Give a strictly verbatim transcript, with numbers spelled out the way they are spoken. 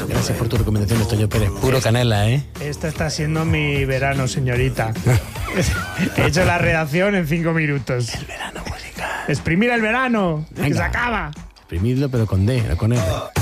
eso. Gracias por tu recomendación, Toño Pérez. Puro canela, ¿eh? Este está siendo mi verano, señorita. He hecho la redacción en cinco minutos. El verano musical. Exprimir el verano, Venga. que se acaba. Exprimidlo, pero con D, no con R.